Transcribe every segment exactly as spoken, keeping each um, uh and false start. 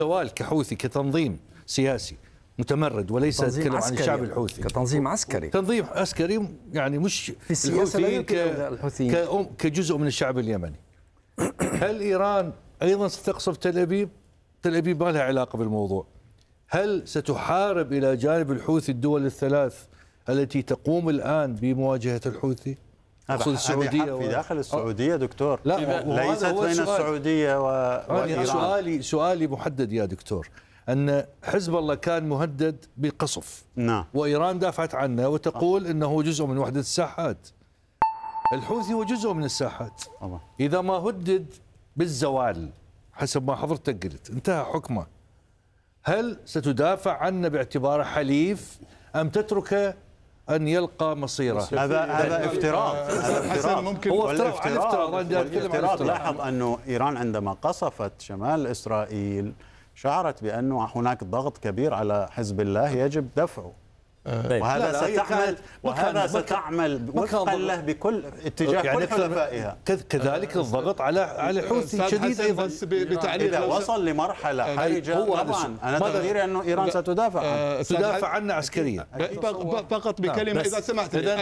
الزوال كحوثي كتنظيم سياسي متمرد وليس اتكلم عن الشعب الحوثي كتنظيم عسكري تنظيم عسكري يعني مش في السياسة الحوثيين كجزء من الشعب اليمني. هل إيران أيضا ستقصف تل أبيب؟ تل أبيب ما لها علاقة بالموضوع. هل ستحارب إلى جانب الحوثي الدول الثلاث التي تقوم الآن بمواجهة الحوثي؟ أقصد السعودية في داخل السعودية دكتور، لا ليست بين السعودية وإيران. سؤالي سؤالي محدد يا دكتور، أن حزب الله كان مهدد بقصف، نعم، وإيران دافعت عنه وتقول أنه جزء من وحدة الساحات. الحوثي هو جزء من الساحات. إذا ما هدد بالزوال حسب ما حضرتك قلت انتهى حكمه، هل ستدافع عنه باعتباره حليف أم تتركه أن يلقى مصيره؟ هذا هذا افتراض، هذا افتراض ممكن هو افتراض. والافتراض لاحظ أنه إيران عندما قصفت شمال إسرائيل شعرت بأنه هناك ضغط كبير على حزب الله يجب دفعه. وهذا لا لا ستعمل وهذا ستعمل وفقا له بكل اتجاه يعني كل حلفائها. كذلك الضغط على على الحوثي شديد ايضا. اذا وصل لمرحله حرجه طبعا انا تقديري انه ايران ستدافع عنه. تدافع عنه عسكريا فقط بكلمه اذا سمحت لي.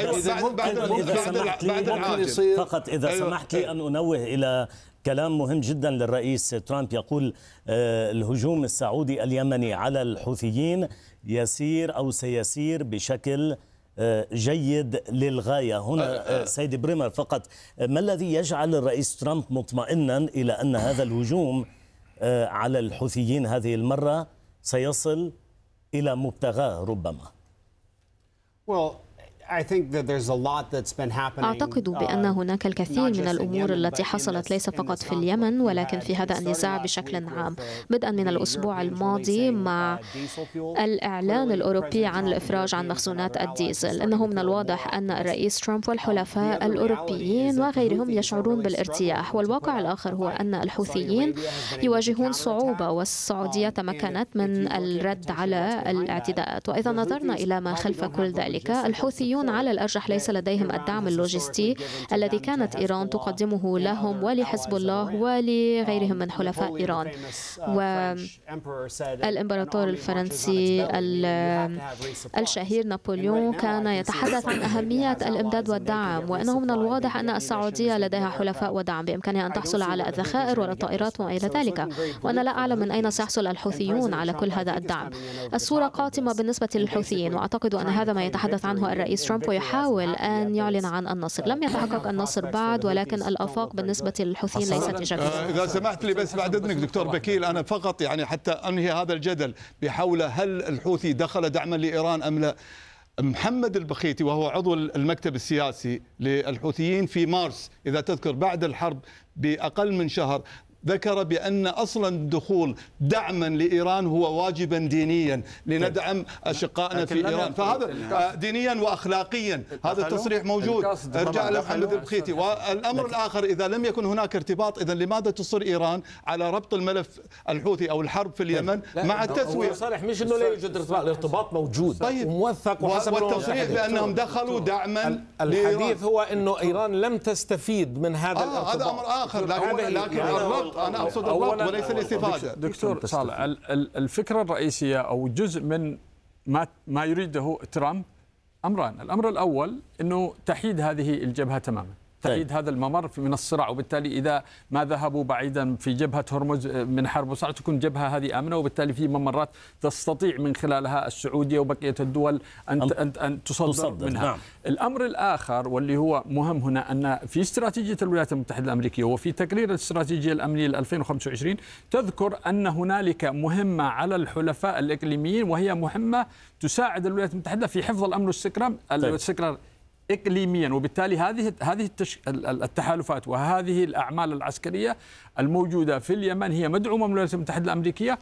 فقط اذا سمحت لي ان انوه الى كلام مهم جدا للرئيس ترامب. يقول الهجوم السعودي اليمني على الحوثيين يسير أو سيسير بشكل جيد للغاية. هنا سيد بريمر فقط، ما الذي يجعل الرئيس ترامب مطمئنا إلى أن هذا الهجوم على الحوثيين هذه المرة سيصل إلى مبتغاه ربما؟ أعتقد بأن هناك الكثير من الأمور التي حصلت ليس فقط في اليمن ولكن في هذا النزاع بشكل عام، بدءا من الأسبوع الماضي مع الإعلان الأوروبي عن الإفراج عن مخزونات الديزل. إنه من الواضح أن الرئيس ترامب والحلفاء الأوروبيين وغيرهم يشعرون بالارتياح، والواقع الآخر هو أن الحوثيين يواجهون صعوبة والسعودية تمكنت من الرد على الاعتداءات. وإذا نظرنا إلى ما خلف كل ذلك، الحوثيون على الأرجح ليس لديهم الدعم اللوجستي الذي كانت إيران تقدمه لهم ولحزب الله ولغيرهم من حلفاء إيران. والإمبراطور الفرنسي الشهير نابليون كان يتحدث عن أهمية الإمداد والدعم، وأنه من الواضح أن السعودية لديها حلفاء ودعم بإمكانها أن تحصل على الذخائر والطائرات وما إلى ذلك، وأنا لا أعلم من أين سيحصل الحوثيون على كل هذا الدعم. الصورة قاتمة بالنسبة للحوثيين، وأعتقد أن هذا ما يتحدث عنه الرئيس ترامب ويحاول أن يعلن عن النصر. لم يتحقق النصر بعد، ولكن الآفاق بالنسبة للحوثيين ليست إيجابية. إذا سمحت لي بس بعد إذنك دكتور بكيل، أنا فقط يعني حتى أنهي هذا الجدل بحول هل الحوثي دخل دعما لإيران أم لا. محمد البخيتي وهو عضو المكتب السياسي للحوثيين في مارس إذا تذكر بعد الحرب بأقل من شهر ذكر بأن أصلا الدخول دعما لإيران هو واجبا دينيا لندعم أشقائنا في إيران، فهذا دينيا وأخلاقيا هذا التصريح موجود. ارجع لمحمد البخيتي. والأمر الآخر، إذا لم يكن هناك ارتباط، إذا لماذا تصر إيران على ربط الملف الحوثي أو الحرب في اليمن مع التسوية؟ صالح مش إنه لا يوجد ارتباط، الارتباط موجود طيب وموثق وحسب والتصريح بأنهم دخلوا دعما. الحديث هو إنه إيران لم تستفيد من هذا آه الارتباط. هذا أمر آخر، لكن, لكن الربط أنا أقصد الربط وليس الاستفادة. دكتور صالح، الفكرة الرئيسية أو جزء من ما ما يريده ترامب أمران. الأمر الأول أنه تحييد هذه الجبهة تماما، تحييد هذا الممر من الصراع، وبالتالي إذا ما ذهبوا بعيدا في جبهة هرمز من حرب وصار تكون جبهة هذه آمنة، وبالتالي في ممرات تستطيع من خلالها السعودية وبقية الدول أن أن, أن تصدر, تصدر منها. نعم. الأمر الآخر واللي هو مهم هنا أن في استراتيجية الولايات المتحدة الأمريكية وفي تقرير الاستراتيجية الأمنية ل ألفين وخمسة وعشرين تذكر أن هنالك مهمة على الحلفاء الإقليميين، وهي مهمة تساعد الولايات المتحدة في حفظ الأمن والاستقرار الاستقرار إقليميا. وبالتالي هذه هذه التحالفات وهذه الأعمال العسكرية الموجودة في اليمن هي مدعومة من الولايات المتحدة الأمريكية،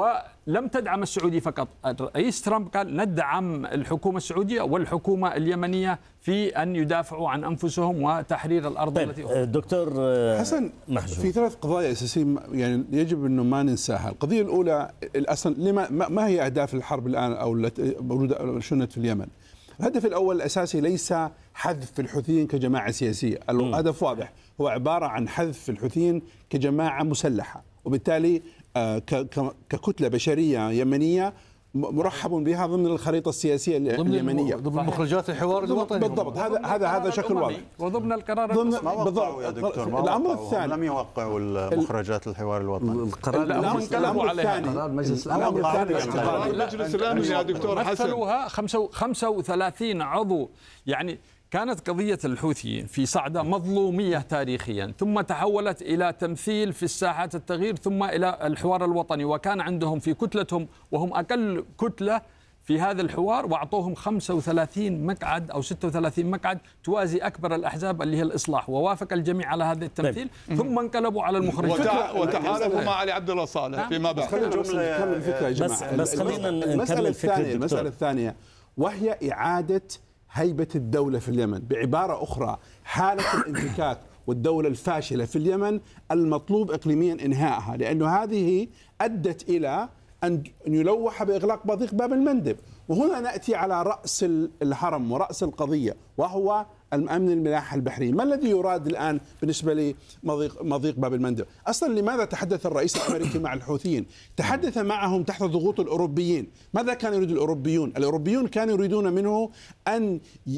ولم تدعم السعودية فقط. الرئيس ترامب قال ندعم الحكومة السعودية والحكومة اليمنية في أن يدافعوا عن أنفسهم وتحرير الأرض طيب التي دكتور حسن محجوب. في ثلاث قضايا أساسية يعني يجب أنه ما ننساها. القضية الأولى أصلا لما ما هي أهداف الحرب الآن أو التي شنت في اليمن؟ الهدف الأول الأساسي ليس حذف الحوثيين كجماعة سياسية، الهدف واضح، هو عبارة عن حذف الحوثيين كجماعة مسلحة، وبالتالي ككتلة بشرية يمنية مرحب بها ضمن الخريطة السياسية اليمنية، ضمن مخرجات الحوار الوطني. بالضبط، هذا هذا هذا شكل واضح. وضمن القرار بالضبط يا دكتور. الأمر الثاني لم يوقعوا مخرجات الحوار الوطني. القرار الأمر الثاني الأمر الثاني المجلس الأمني يا دكتور حسن مثلوها خمسة وثلاثين عضو. يعني كانت قضية الحوثيين في صعدة مظلومية تاريخيا، ثم تحولت إلى تمثيل في الساحات التغيير، ثم إلى الحوار الوطني، وكان عندهم في كتلتهم وهم أقل كتلة في هذا الحوار، وأعطوهم خمسة وثلاثين مقعد أو ستة وثلاثين مقعد توازي أكبر الأحزاب اللي هي الإصلاح، ووافق الجميع على هذا التمثيل. ثم انقلبوا على المخرجين وتحالفوا مع علي عبد الله صالح فيما بعد. خلينا نكمل الفكرة يا جماعة. بس خلينا المسألة الثانية المسألة الثانية وهي إعادة هيبة الدولة في اليمن. بعبارة أخرى، حالة الانفكاك والدولة الفاشلة في اليمن المطلوب إقليميا إنهائها، لأنه هذه أدت إلى أن يلوح بإغلاق مضيق باب المندب. وهنا نأتي على رأس الهرم ورأس القضية، وهو الأمن الملاحة البحرية. ما الذي يراد الآن بالنسبة لمضيق مضيق باب المندب؟ أصلا لماذا تحدث الرئيس الأمريكي مع الحوثيين؟ تحدث معهم تحت ضغوط الأوروبيين. ماذا كان يريد الأوروبيون؟ الأوروبيون كانوا يريدون منه أن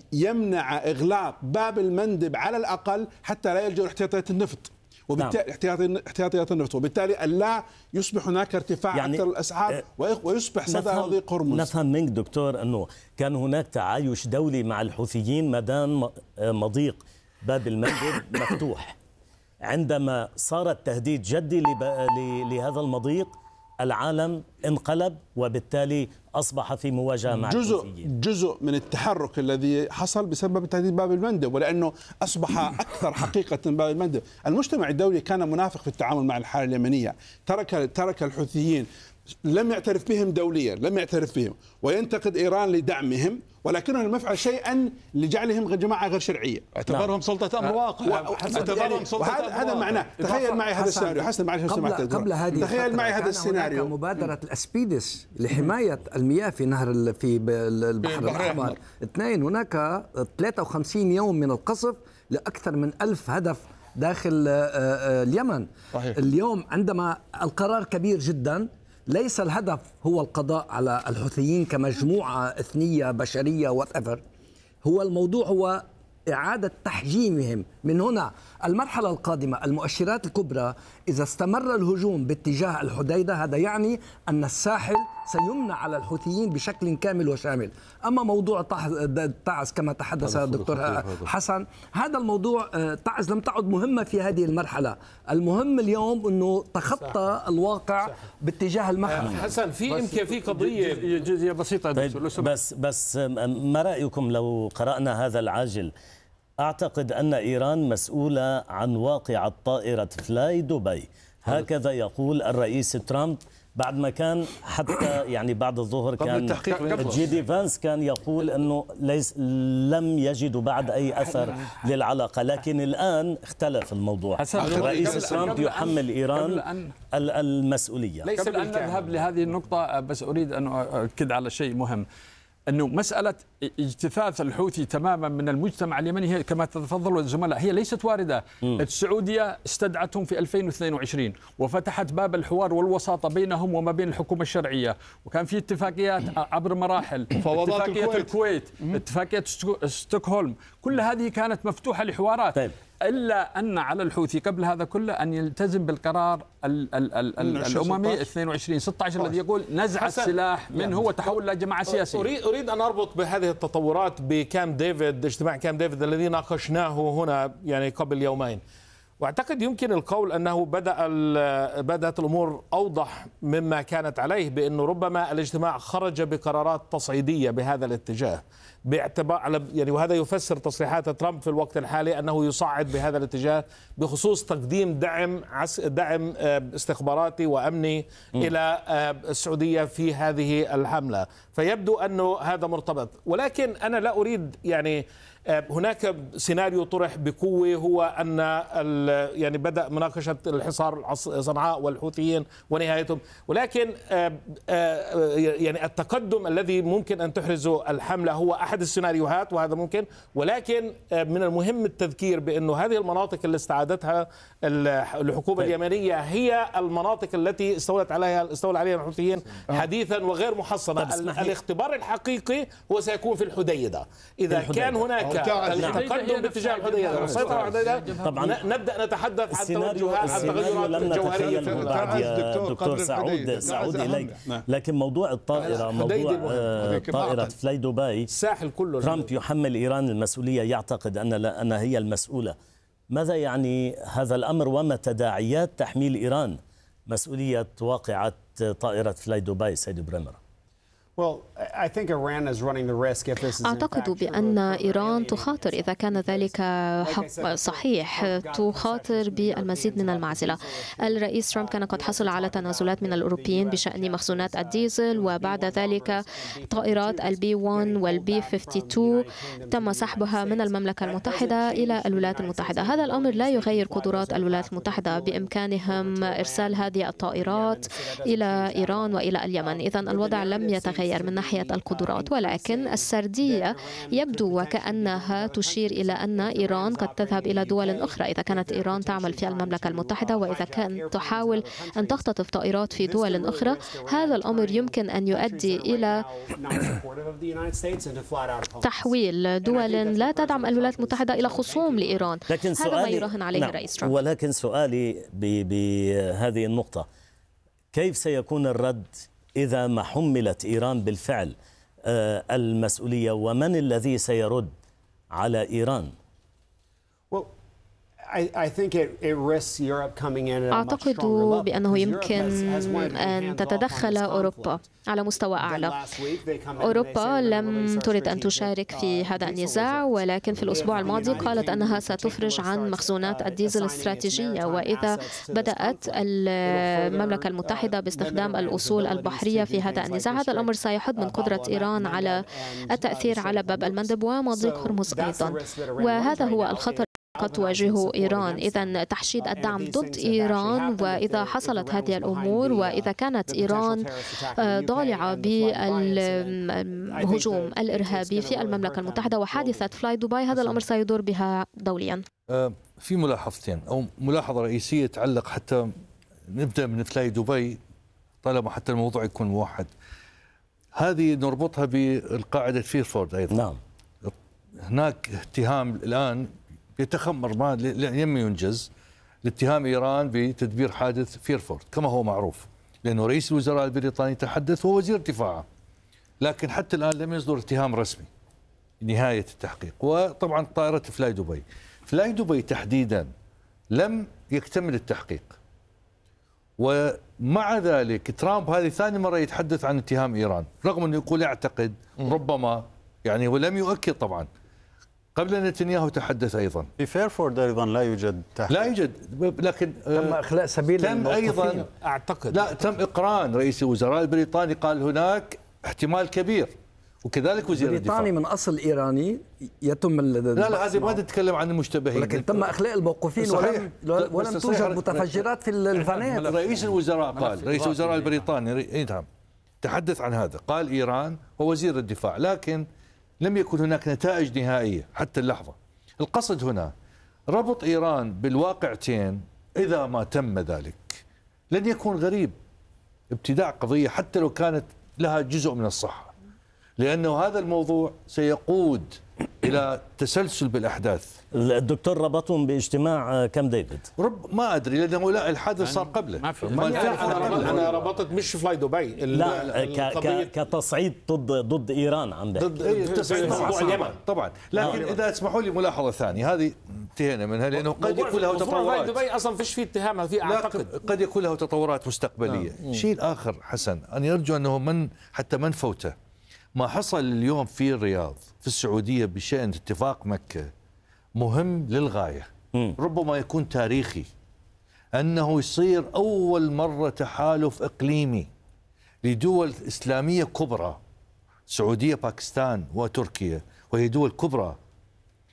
يمنع إغلاق باب المندب على الأقل حتى لا يلجأ احتياطات النفط، وبالتالي احتياطيات النفط، وبالتالي ألا يصبح هناك ارتفاع يعني أكثر الأسعار ويصبح صدى مضيق هرمز. نفهم منك دكتور أنه كان هناك تعايش دولي مع الحوثيين ما دام مضيق باب المندب مفتوح. عندما صار التهديد جدي لهذا المضيق العالم انقلب، وبالتالي أصبح في مواجهة مع جزء الحوثيين. جزء من التحرك الذي حصل بسبب تهديد باب المندب، ولأنه أصبح أكثر حقيقة باب المندب. المجتمع الدولي كان منافق في التعامل مع الحالة اليمنية. ترك ترك الحوثيين، لم يعترف بهم دوليا، لم يعترف بهم، وينتقد إيران لدعمهم، ولكنه لم يفعل شيئا لجعلهم جماعة غير شرعية. اعتبرهم سلطة أمر واقع. اعتبرهم سلطة أمر واقع. هذا معناه. تخيل معي هذا السيناريو. حسن معي قبل, قبل هذه تخيل معي هذا السيناريو. مبادرة الأسبيدس لحماية المياه في نهر في البحر الأحمر. اثنين، هناك ثلاثة وخمسين يوم من القصف لأكثر من ألف هدف داخل اليمن. صحيح. اليوم عندما القرار كبير جدا، ليس الهدف هو القضاء على الحوثيين كمجموعة إثنية بشرية واتيفر، هو الموضوع هو إعادة تحجيمهم. من هنا المرحلة القادمة، المؤشرات الكبرى، إذا استمر الهجوم باتجاه الحديدة هذا يعني أن الساحل سيمنع على الحوثيين بشكل كامل وشامل. أما موضوع تعز كما تحدث الدكتور حسن، هذا الموضوع تعز لم تعد مهمة في هذه المرحلة. المهم اليوم أنه تخطى الواقع باتجاه المحور. حسن، في يمكن في قضية جزئية بسيطة. طيب بس بس ما رأيكم لو قرأنا هذا العاجل؟ أعتقد أن إيران مسؤولة عن واقعة طائرة فلاي دبي، هكذا يقول الرئيس ترامب، بعد ما كان حتى يعني بعد الظهر كان جي دي فانس كان يقول أنه ليس لم يجدوا بعد أي أثر للعلاقة، لكن الآن اختلف الموضوع. الرئيس ترامب يحمل إيران المسؤولية. قبل أن نذهب لهذه النقطة بس أريد أن أؤكد على شيء مهم، أنه مسألة اجتثاث الحوثي تماما من المجتمع اليمني هي كما تفضلوا الزملاء هي ليست واردة. م. السعودية استدعتهم في ألفين واثنين وعشرين وفتحت باب الحوار والوساطة بينهم وما بين الحكومة الشرعية، وكان في اتفاقيات عبر مراحل، اتفاقية الكويت, الكويت اتفاقية ستوكهولم، كل هذه كانت مفتوحة لحوارات. طيب. إلا أن على الحوثي قبل هذا كله أن يلتزم بالقرار ال ال ال ال الأممي اثنين وعشرين ستة عشر الذي يقول نزع السلاح منه وتحول إلى جماعة سياسية. أريد, أريد أن أربط بهذه التطورات بكامب ديفيد، اجتماع كامب ديفيد الذي ناقشناه هنا يعني قبل يومين، واعتقد يمكن القول أنه بدأ بدأت الأمور أوضح مما كانت عليه، بأنه ربما الاجتماع خرج بقرارات تصعيدية بهذا الاتجاه، باعتبار على يعني وهذا يفسر تصريحات ترامب في الوقت الحالي أنه يصعد بهذا الاتجاه بخصوص تقديم دعم عس دعم استخباراتي وأمني م. إلى السعودية في هذه الحملة، فيبدو أنه هذا مرتبط. ولكن أنا لا أريد يعني هناك سيناريو طرح بقوة هو أن يعني بدأ مناقشة الحصار صنعاء والحوثيين ونهايتهم، ولكن يعني التقدم الذي ممكن أن تحرزه الحملة هو أحد السيناريوهات وهذا ممكن، ولكن من المهم التذكير بأنه هذه المناطق اللي استعادتها الحكومة اليمنية هي المناطق التي استولت عليها استولى عليها الحوثيين حديثا وغير محصنة. الاختبار الحقيقي هو سيكون في الحديدة. إذا كان هناك التقدم باتجاه الحديدة والسيطرة على الحديدة طبعا نبدأ نتحدث عن توجهات عن تغيرات الجوهرية. دكتور سعود سعود إليك، لكن موضوع الطائرة موضوع طائرة فلاي دبي الساحل كله ترامب يحمل إيران المسؤولية، يعتقد أن أنها هي المسؤولة. ماذا يعني هذا الأمر وما تداعيات تحميل إيران مسؤولية واقعة طائرة فلاي دبي سيد بريمر؟ أعتقد بأن إيران تخاطر إذا كان ذلك صحيح، تخاطر بالمزيد من المعزلة. الرئيس ترامب كان قد حصل على تنازلات من الأوروبيين بشأن مخزونات الديزل، وبعد ذلك طائرات البي واحد والبي اثنين وخمسين تم سحبها من المملكة المتحدة إلى الولايات المتحدة. هذا الأمر لا يغير قدرات الولايات المتحدة، بإمكانهم إرسال هذه الطائرات إلى إيران وإلى اليمن. إذن الوضع لم يتغير من ناحية القدرات، ولكن السردية يبدو وكأنها تشير إلى أن إيران قد تذهب إلى دول أخرى. إذا كانت إيران تعمل في المملكة المتحدة وإذا كانت تحاول أن تختطف طائرات في دول أخرى، هذا الأمر يمكن أن يؤدي إلى تحويل دول لا تدعم الولايات المتحدة إلى خصوم لإيران. لكن هذا ما يراهن عليه نعم. الرئيس ترامب. ولكن سؤالي بهذه النقطة، كيف سيكون الرد إذا ما حملت إيران بالفعل المسؤولية، ومن الذي سيرد على إيران؟ أعتقد بأنه يمكن أن تتدخل أوروبا على مستوى أعلى. أوروبا لم ترد أن تشارك في هذا النزاع، ولكن في الأسبوع الماضي قالت أنها ستفرج عن مخزونات الديزل الاستراتيجية، وإذا بدأت المملكة المتحدة باستخدام الأصول البحرية في هذا النزاع، هذا الأمر سيحد من قدرة إيران على التأثير على باب المندب ومضيق هرمز أيضا، وهذا هو الخطر قد تواجهه إيران. إذا تحشيد الدعم ضد إيران، وإذا حصلت هذه الأمور وإذا كانت إيران ضالعة بالهجوم الإرهابي في المملكة المتحدة وحادثة فلاي دبي، هذا الأمر سيدور بها دوليا. في ملاحظتين أو ملاحظة رئيسية تعلق، حتى نبدأ من فلاي دبي طالما حتى الموضوع يكون موحد. هذه نربطها بالقاعدة فيرفورد أيضا. نعم. هناك اتهام الآن يتخمر ما لم ينجز لاتهام إيران بتدبير حادث فيرفورد كما هو معروف، لأنه رئيس الوزراء البريطاني تحدث هو وزير دفاعه، لكن حتى الآن لم يصدر اتهام رسمي نهاية التحقيق. وطبعا طائرة فلاي دبي فلاي دبي تحديدا لم يكتمل التحقيق، ومع ذلك ترامب هذه ثاني مرة يتحدث عن اتهام إيران، رغم أنه يقول يعتقد ربما يعني، ولم يؤكد طبعا. قبل نتنياهو تحدث أيضا في فيرفورد أيضا لا يوجد تحقيق. لا يوجد، لكن تم إخلاء سبيل تم أيضا أعتقد لا تم إقران رئيس الوزراء البريطاني، قال هناك احتمال كبير، وكذلك وزير الدفاع بريطاني من أصل إيراني يتم. لا لا هذه ما تتكلم عن المشتبهين، لكن تم إخلاء الموقوفين ولم, ولم توجد متفجرات في الفنادق. رئيس الوزراء قال، رئيس الوزراء البريطاني نعم تحدث عن هذا، قال إيران ووزير الدفاع، لكن لم يكن هناك نتائج نهائية حتى اللحظة. القصد هنا ربط إيران بالواقعتين، إذا ما تم ذلك لن يكون غريب ابتداع قضية حتى لو كانت لها جزء من الصحة، لأنه هذا الموضوع سيقود إلى تسلسل بالأحداث. الدكتور ربطهم باجتماع كامب ديفيد، رب ما أدري لأنه لا الحادث صار قبله. ما في ما أنا, أنا ربطت مش فلاي دبي، لا ك كتصعيد ضد ضد إيران عم بحكي ضد تصعيد موضوع اليمن طبعا. لكن آه. إذا اسمحوا لي ملاحظة ثانية، هذه انتهينا منها لأنه قد يكون له تطورات. دبي أصلا فيش فيه اتهام في أعتقد قد يكون له تطورات مستقبلية. آه. شيء آخر حسن، أنا أرجو أنه من حتى من فوته ما حصل اليوم في الرياض في السعودية بشأن اتفاق مكة مهم للغاية. م. ربما يكون تاريخي، أنه يصير أول مرة تحالف إقليمي لدول إسلامية كبرى، السعودية باكستان وتركيا، وهي دول كبرى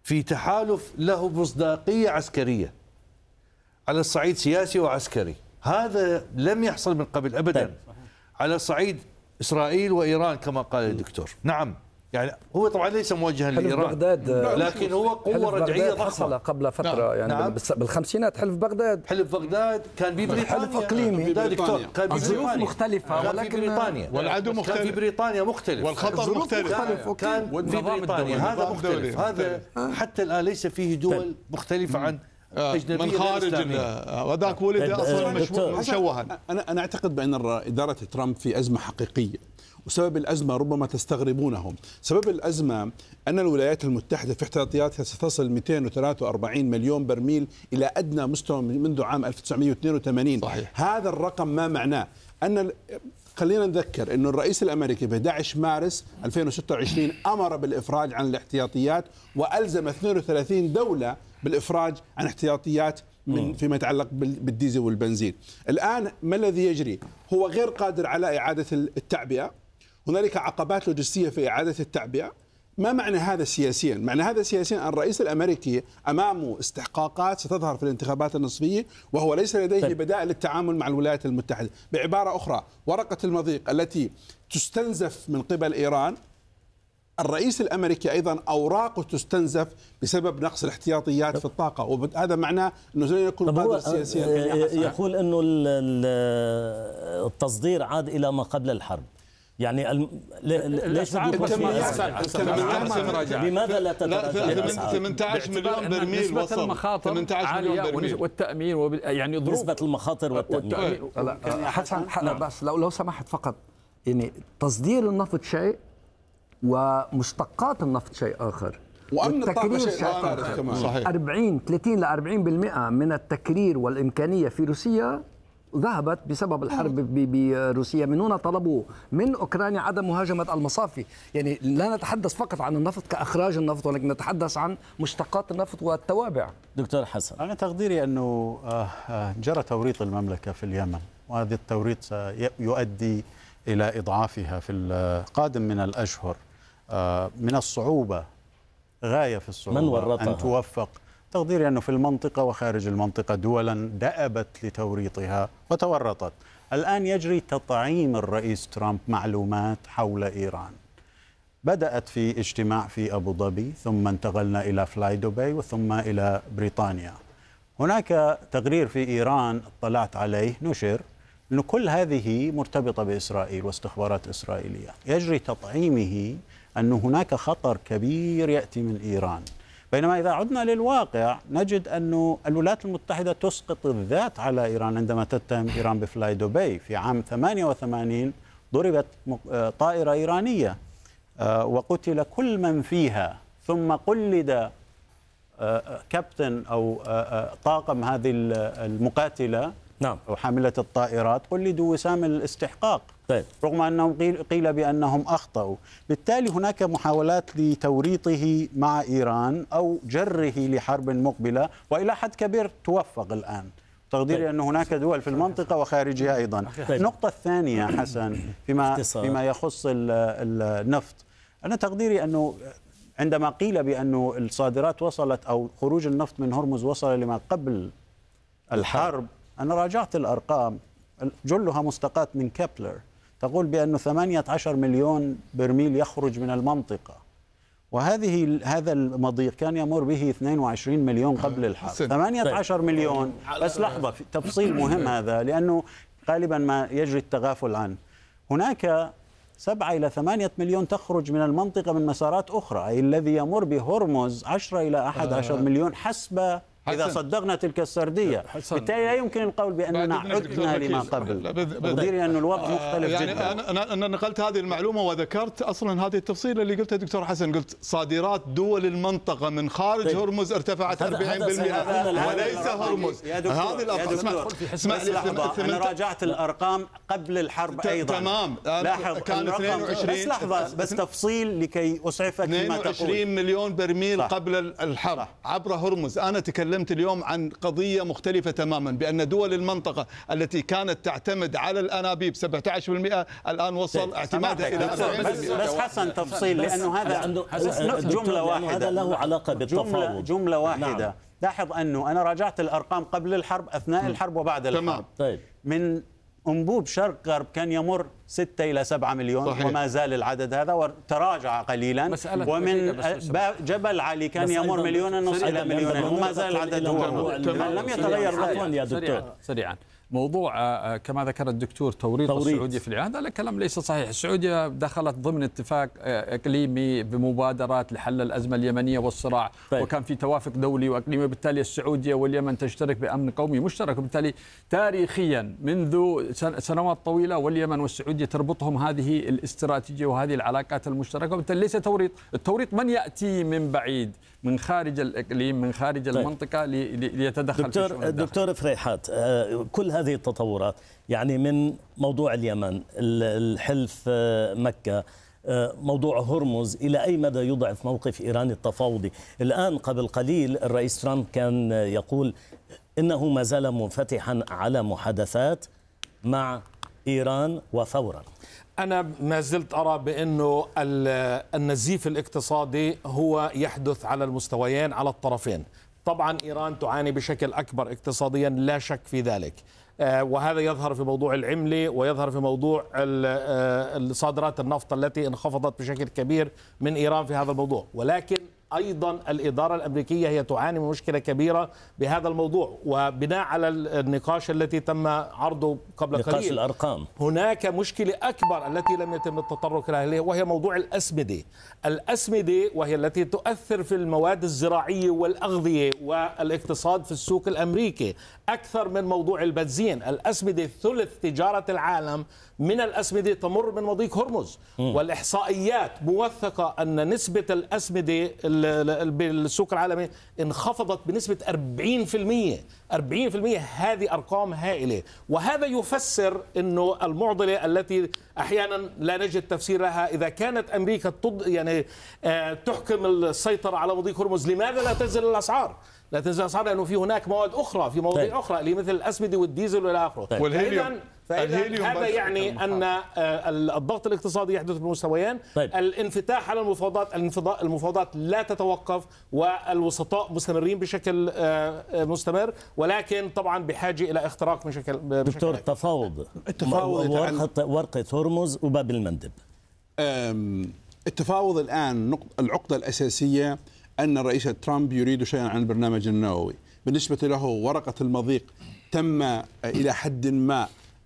في تحالف له مصداقية عسكرية على الصعيد سياسي وعسكري. هذا لم يحصل من قبل أبدا على صعيد إسرائيل وإيران كما قال الدكتور. نعم يعني هو طبعا ليس موجها لإيران، بغداد لكن هو قوة رجعية ضخمة حصل قبل فترة. نعم. يعني نعم. بالخمسينات حلف بغداد حلف بغداد كان ببريطانيا، حلف إقليمي دكتور كان بظروف مختلفة، ولكن في بريطانيا والعدو مختلف، كان في بريطانيا مختلف والخطر مختلف، كان في بريطانيا هذا مختلف. هذا حتى الآن ليس فيه دول مختلفة عن أجنبية من خارج وذاك ولد أصلا مشوها. أنا أنا أعتقد بأن إدارة ترامب في أزمة حقيقية، وسبب الأزمة ربما تستغربونه. سبب الأزمة أن الولايات المتحدة في احتياطياتها ستصل مئتين وثلاثة وأربعين مليون برميل إلى أدنى مستوى منذ عام ألف وتسعمئة واثنين وثمانين. صحيح. هذا الرقم ما معناه أن خلينا نذكر أن الرئيس الأمريكي ب أحد عشر مارس ألفين وستة وعشرين أمر بالإفراج عن الاحتياطيات وألزم اثنين وثلاثين دولة بالإفراج عن احتياطيات من فيما يتعلق بالديزل والبنزين. الآن ما الذي يجري؟ هو غير قادر على إعادة التعبئة، هنالك عقبات لوجستية في إعادة التعبئة. ما معنى هذا سياسيا؟ معنى هذا سياسيا أن الرئيس الأمريكي أمامه استحقاقات ستظهر في الانتخابات النصفية، وهو ليس لديه بدائل للتعامل مع الولايات المتحدة. بعبارة أخرى، ورقة المضيق التي تستنزف من قبل إيران، الرئيس الأمريكي أيضا أوراقه تستنزف بسبب نقص الاحتياطيات في الطاقة، وهذا معناه أنه لن يكون قادر سياسيا. يقول أنه التصدير عاد إلى ما قبل الحرب. يعني الم... ليش لماذا لا تتراجع؟ ثمانية عشر مليون برميل وصل المخاطر ثمانية عشر مليون برميل والتأمين وب... يعني ظروف نسبة المخاطر والتأمين. حسن بس لو لو سمحت فقط، يعني تصدير النفط شيء ومشتقات النفط شيء آخر، وأمن الطاقة شيء آخر كمان. صحيح. أربعين ثلاثين إلى أربعين بالمئة من التكرير والإمكانية في روسيا ذهبت بسبب الحرب بروسيا. من هنا طلبوا من أوكرانيا عدم مهاجمة المصافي. يعني لا نتحدث فقط عن النفط كأخراج النفط، ولكن نتحدث عن مشتقات النفط والتوابع. دكتور حسن، أنا تقديري أنه جرى توريط المملكة في اليمن، وهذا التوريط سيؤدي إلى إضعافها في القادم من الأشهر. من الصعوبة غاية في الصعوبة أن توفق. تقديري أنه في المنطقة وخارج المنطقة دولا دأبت لتوريطها وتورطت. الآن يجري تطعيم الرئيس ترامب معلومات حول إيران. بدأت في اجتماع في أبو ظبي، ثم انتقلنا إلى فلاي دبي، وثم إلى بريطانيا. هناك تقرير في إيران اطلعت عليه نشر أن كل هذه مرتبطة بإسرائيل واستخبارات إسرائيلية. يجري تطعيمه أن هناك خطر كبير يأتي من إيران. بينما إذا عدنا للواقع نجد أن الولايات المتحدة تسقط الذات على إيران عندما تتهم إيران بفلاي دبي. في عام ثمانية وثمانين ضربت طائرة إيرانية وقتل كل من فيها، ثم قلد كابتن أو طاقم هذه المقاتلة نعم وحاملة الطائرات قلدوا وسام الاستحقاق. طيب. رغم أنهم قيل, قيل بأنهم أخطأوا. بالتالي هناك محاولات لتوريطه مع إيران أو جره لحرب مقبلة، وإلى حد كبير توفق الآن. تقديري طيب. أن هناك دول في المنطقة وخارجها أيضا. طيب. النقطة الثانية حسن فيما, فيما يخص النفط، أنا تقديري أنه عندما قيل بأن الصادرات وصلت أو خروج النفط من هرمز وصل لما قبل الحرب، أنا راجعت الأرقام جلها مستقاة من كابلر تقول بأنه ثمانية عشر مليون برميل يخرج من المنطقة، وهذه هذا المضيق كان يمر به اثنين وعشرين مليون قبل الحرب. ثمانية عشر مليون. بس لحظة، في تفصيل مهم هذا لأنه غالبا ما يجري التغافل عنه. هناك سبعة إلى ثمانية مليون تخرج من المنطقة من مسارات أخرى، أي الذي يمر بهرمز عشرة إلى أحد عشر مليون حسب إذا صدقنا تلك السردية. بالتالي لا يمكن القول بأننا عدنا لما قبل. تقديري أن الوضع مختلف يعني جدا. أنا أنا نقلت هذه المعلومة وذكرت أصلا هذه التفصيلة اللي قلتها دكتور حسن. قلت صادرات دول المنطقة من خارج طيب. هرمز ارتفعت أربعين بالمئة وليس هرمز. هذه الأرقام. اسمع اسمع لحظة، أنا راجعت الأرقام قبل الحرب أيضا. تمام. لاحظ كان اثنين وعشرين. بس لحظة، بس تفصيل لكي أسعفك فيما تقول. اثنين وعشرين مليون برميل صح. قبل الحرب صح. عبر هرمز. أنا تكلمت تكلمت اليوم عن قضية مختلفة تماما، بأن دول المنطقة التي كانت تعتمد على الأنابيب سبعة عشر بالمئة الآن وصل اعتمادها إلى أربعين بالمئة. بس حسن تفصيل، لأنه هذا جملة واحدة، هذا له علاقة بالتفاوض. جملة, جملة واحدة. نعم. لاحظ أنه أنا راجعت الأرقام قبل الحرب، أثناء الحرب وبعد الحرب. طيب. من أنبوب شرق غرب كان يمر ستة إلى سبعة مليون. صحيح. وما زال العدد هذا وتراجع قليلا. ومن جبل علي كان يمر مليون ونص إلى مليونين وما زال العدد هو لم يتغير ذلك. يا دكتور سريعا، موضوع كما ذكر الدكتور توريط, توريط. السعودية في العراق، هذا الكلام ليس صحيح. السعودية دخلت ضمن اتفاق إقليمي بمبادرات لحل الأزمة اليمنية والصراع. طيب. وكان في توافق دولي وإقليمي، وبالتالي السعودية واليمن تشترك بأمن قومي مشترك، وبالتالي تاريخيا منذ سنوات طويلة واليمن والسعودية تربطهم هذه الاستراتيجية وهذه العلاقات المشتركة، وبالتالي ليس توريط. التوريط من يأتي من بعيد من خارج الإقليم من خارج طيب. المنطقة ليتدخل. دكتور في الشؤون دكتور فريحات، كل هذه التطورات يعني من موضوع اليمن، الحلف مكة، موضوع هرمز، إلى أي مدى يضعف موقف إيران التفاوضي؟ الآن قبل قليل الرئيس ترامب كان يقول إنه ما زال منفتحا على محادثات مع إيران وفورا. أنا ما زلت أرى بأنه النزيف الاقتصادي هو يحدث على المستويين على الطرفين. طبعا إيران تعاني بشكل أكبر اقتصاديا، لا شك في ذلك، وهذا يظهر في موضوع العملة ويظهر في موضوع صادرات النفط التي انخفضت بشكل كبير من إيران في هذا الموضوع. ولكن أيضا الإدارة الأمريكية هي تعاني من مشكلة كبيرة بهذا الموضوع، وبناء على النقاش التي تم عرضه قبل نقاش قليل الأرقام، هناك مشكلة أكبر التي لم يتم التطرق لها، وهي موضوع الأسمدة. الأسمدة وهي التي تؤثر في المواد الزراعية والأغذية والاقتصاد في السوق الأمريكي أكثر من موضوع البنزين. الأسمدة ثلث تجارة العالم من الأسمدة تمر من مضيق هرمز، والإحصائيات موثقة أن نسبة الأسمدة بالسوق العالمي انخفضت بنسبة أربعين بالمئة. أربعين بالمئة هذه أرقام هائلة، وهذا يفسر أنه المعضلة التي أحيانا لا نجد تفسير لها، إذا كانت أمريكا تض يعني تحكم السيطرة على مضيق هرمز، لماذا لا تنزل الأسعار؟ لا تنزل الأسعار لأنه في هناك مواد أخرى، في مواضيع طيب. أخرى اللي مثل الأسمدة والديزل والى آخره. طيب. والهيليوم. فإذا هذا يعني أن الضغط الاقتصادي يحدث بمستويين. طيب. الانفتاح على المفاوضات، المفاوضات لا تتوقف والوسطاء مستمرين بشكل مستمر، ولكن طبعا بحاجة إلى اختراق بشكل دكتور. التفاوض التفاوض ورقة ورقة هرمز وباب المندب. التفاوض الآن العقدة الأساسية أن الرئيس ترامب يريد شيئا عن البرنامج النووي. بالنسبة له ورقة المضيق تم إلى حد ما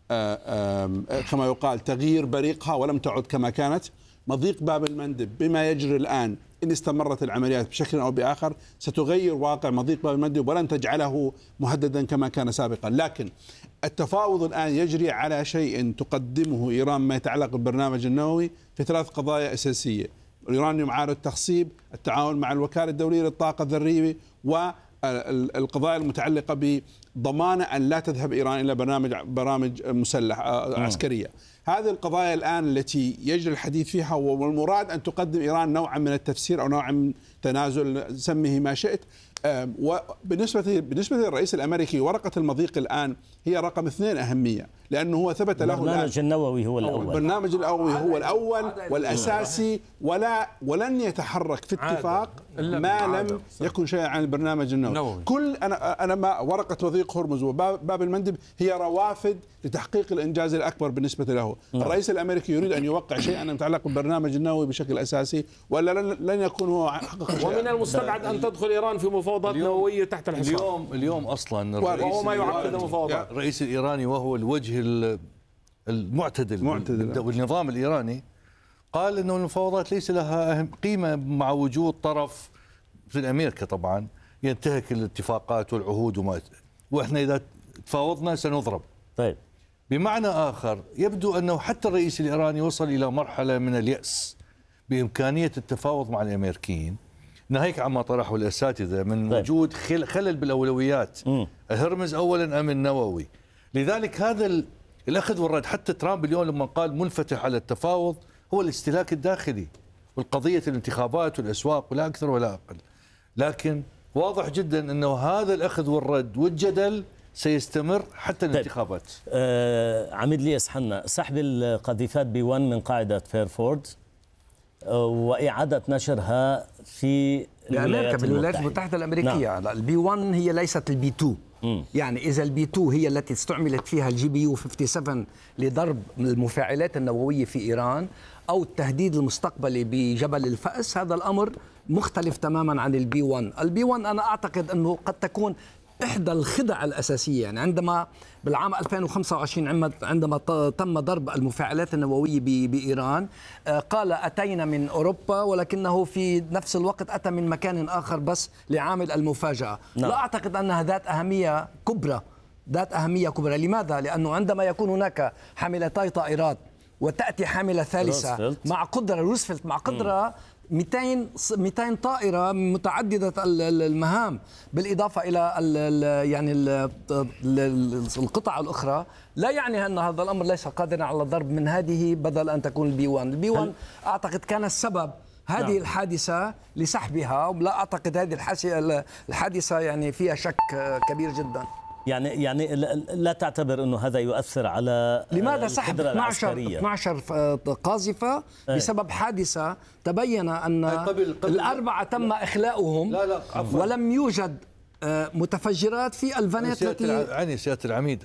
كما يقال تغيير بريقها ولم تعد كما كانت. مضيق باب المندب بما يجري الآن إن استمرت العمليات بشكل أو بآخر ستغير واقع مضيق باب المندب ولن تجعله مهددا كما كان سابقا. لكن التفاوض الآن يجري على شيء تقدمه إيران ما يتعلق بالبرنامج النووي في ثلاث قضايا أساسية: اليورانيوم عار التخصيب، التعاون مع الوكالة الدولية للطاقة الذرية، والقضايا المتعلقة بضمان أن لا تذهب إيران إلى برنامج برامج مسلح عسكرية. هذه القضايا الآن التي يجري الحديث فيها، والمراد أن تقدم إيران نوعا من التفسير أو نوعا من تنازل، سميه ما شئت. وبالنسبة بالنسبة للرئيس الأمريكي ورقة المضيق الآن هي رقم اثنين أهمية، لأنه هو ثبت له البرنامج النووي هو الأول. البرنامج النووي هو الأول والأساسي، ولا ولن يتحرك في اتفاق ما لم يكن شيئا عن البرنامج النووي. كل أنا أنا ما ورقة مضيق هرمز وباب المندب هي روافد لتحقيق الإنجاز الأكبر بالنسبة له. الرئيس الأمريكي يريد أن يوقع شيئا يتعلق بالبرنامج النووي بشكل أساسي، ولا لن يكون هو حقق شيئا. ومن المستبعد أن تدخل إيران في مفاوضات نووية تحت الحصار. اليوم اليوم أصلا وهو ما يعقد المفاوضات. الرئيس الإيراني وهو الوجه المعتدل بالنظام الإيراني قال إنه المفاوضات ليس لها أهم قيمة مع وجود طرف مثل أمريكا طبعا ينتهك الاتفاقات والعهود وما، وإحنا إذا تفاوضنا سنضرب. طيب. بمعنى آخر يبدو أنه حتى الرئيس الإيراني وصل إلى مرحلة من اليأس بإمكانية التفاوض مع الأمريكيين، ناهيك عما طرحه الأساتذة من طيب. وجود خلل بالأولويات، م. هرمز أولا أم النووي. لذلك هذا الأخذ والرد. حتى ترامب اليوم لما قال منفتح على التفاوض هو الاستهلاك الداخلي والقضية الانتخابات والأسواق ولا أكثر ولا أقل. لكن واضح جدا أنه هذا الأخذ والرد والجدل سيستمر حتى الانتخابات. طيب. آه عميد لياس حنا، سحب القذيفات بي واحد من قاعدة فيرفورد وإعادة نشرها في الولايات بالولايات المتحدة الأمريكية. نعم. البي واحد هي ليست البي اثنين. م. يعني إذا البي اثنين هي التي استعملت فيها الجي بي يو سبعة وخمسين لضرب المفاعلات النووية في إيران أو التهديد المستقبلي بجبل الفأس، هذا الأمر مختلف تماما عن البي واحد. البي واحد أنا أعتقد أنه قد تكون إحدى الخدع الأساسية. يعني عندما بالعام ألفين وخمسة وعشرين عندما تم ضرب المفاعلات النووية بإيران، قال أتينا من أوروبا، ولكنه في نفس الوقت أتى من مكان آخر بس لعامل المفاجأة. لا, لا أعتقد أنها ذات أهمية كبرى ذات أهمية كبرى. لماذا؟ لأنه عندما يكون هناك حاملتي طائرات وتأتي حاملة ثالثة روزفلت. مع قدرة روزفلت مع قدرة مئتين مئتين طائرة متعددة المهام، بالإضافة إلى ال يعني ال القطع الأخرى، لا يعني أن هذا الأمر ليس قادرا على الضرب من هذه بدل أن تكون البي واحد. البي واحد أعتقد كان السبب هذه نعم. الحادثة لسحبها، ولا أعتقد هذه الحادثة يعني فيها شك كبير جدا. يعني يعني لا تعتبر انه هذا يؤثر على لماذا سحب اثني عشر قاذفة بسبب حادثة تبين ان قبل قبل الاربعه تم اخلاؤهم لا لا ولم يوجد متفجرات في الفانات التي عني سيادة العميد.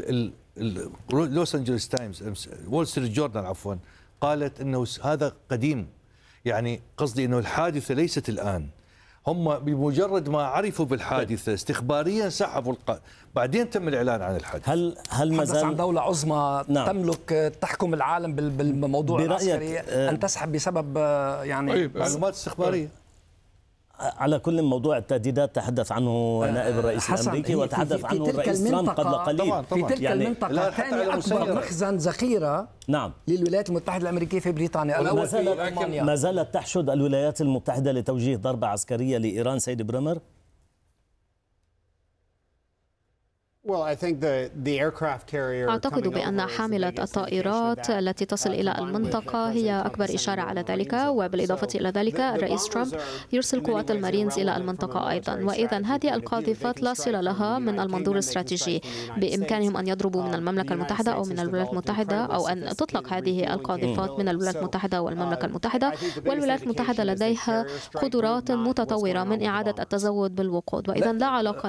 لوس انجلوس تايمز وول ستريت جورنال عفوا قالت انه هذا قديم، يعني قصدي انه الحادثة ليست الان، هم بمجرد ما عرفوا بالحادثة استخباريا سحبوا الق... بعدين تم الإعلان عن الحادث. هل هل ما زال عن دولة عظمى نعم. تملك تحكم العالم بالموضوع العسكري أن تسحب بسبب يعني معلومات استخبارية؟ على كل موضوع التهديدات تحدث عنه نائب الرئيس الأمريكي وتحدث عنه الرئيس ترامب قبل قليل. طبعاً طبعاً. في تلك يعني المنطقة ثاني أكبر مخزن ذخيرة نعم. للولايات المتحدة الأمريكية في بريطانيا. الأول في ألمانيا. ما زالت تحشد الولايات المتحدة لتوجيه ضربة عسكرية لإيران سيد برمر؟ أعتقد بأن حاملة الطائرات التي تصل إلى المنطقة هي أكبر إشارة على ذلك، وبالإضافة إلى ذلك الرئيس ترامب يرسل قوات المارينز إلى المنطقة أيضا، وإذا هذه القاذفات لا صلة لها من المنظور الاستراتيجي. بإمكانهم أن يضربوا من المملكة المتحدة أو من الولايات المتحدة، أو أن تطلق هذه القاذفات من الولايات المتحدة والمملكة المتحدة، والولايات المتحدة لديها قدرات متطورة من إعادة التزود بالوقود، وإذا لا علاقة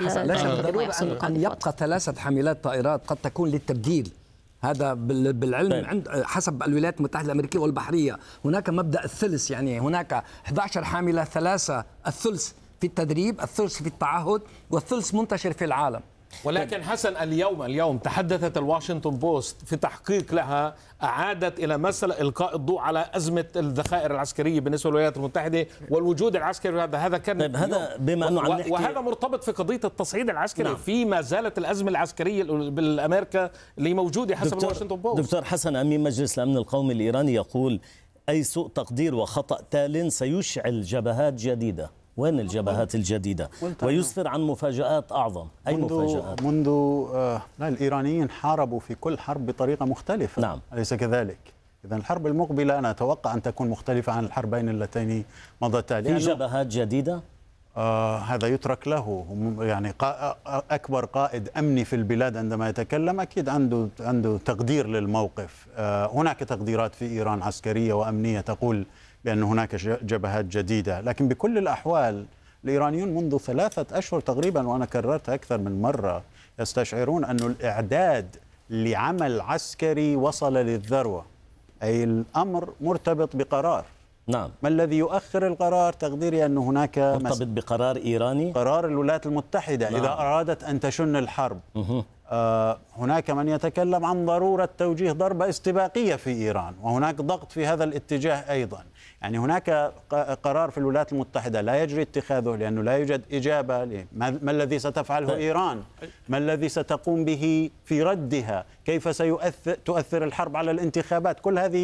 لها ثلاثة حاملات طائرات قد تكون للتبديل. هذا بالعلم عند حسب الولايات المتحدة الأمريكية والبحرية هناك مبدأ الثلث، يعني هناك أحد عشر حاملة، ثلاثة الثلث في التدريب، الثلث في التعهد، والثلث منتشر في العالم. ولكن حسن اليوم اليوم تحدثت الواشنطن بوست في تحقيق لها، أعادت إلى مسألة إلقاء الضوء على أزمة الذخائر العسكرية بالنسبة للولايات المتحدة والوجود العسكري. هذا هذا كان طيب هذا بما أنه عم نحكي وهذا مرتبط في قضية التصعيد العسكري. نعم. في ما زالت الأزمة العسكرية بالأمريكا اللي موجودة حسب الواشنطن بوست. دكتور حسن أمين مجلس الأمن القومي الإيراني يقول أي سوء تقدير وخطأ تال سيشعل جبهات جديدة. وين الجبهات الجديدة؟ ويسفر عن مفاجآت أعظم. أي منذ مفاجآت؟ منذ آه لا الإيرانيين حاربوا في كل حرب بطريقة مختلفة. نعم. أليس كذلك؟ إذن الحرب المقبلة أنا أتوقع أن تكون مختلفة عن الحربين اللتين مضتا. في جبهات جديدة؟ آه هذا يترك له، يعني أكبر قائد أمني في البلاد عندما يتكلم أكيد عنده عنده تقدير للموقف. آه هناك تقديرات في إيران عسكرية وأمنية تقول بأن هناك جبهات جديدة، لكن بكل الأحوال الإيرانيون منذ ثلاثة أشهر تقريبا، وأنا كررت أكثر من مرة، يستشعرون أن الإعداد لعمل عسكري وصل للذروة، أي الأمر مرتبط بقرار. نعم. ما الذي يؤخر القرار؟ تقديري أن هناك مرتبط بقرار إيراني، قرار الولايات المتحدة. نعم. إذا أرادت أن تشن الحرب. مه. آه هناك من يتكلم عن ضرورة توجيه ضربة استباقية في إيران، وهناك ضغط في هذا الاتجاه أيضا. يعني هناك قرار في الولايات المتحدة لا يجري اتخاذه لأنه لا يوجد إجابة. ما الذي ستفعله إيران؟ ما الذي ستقوم به في ردها؟ كيف سيؤثر تؤثر الحرب على الانتخابات؟ كل هذه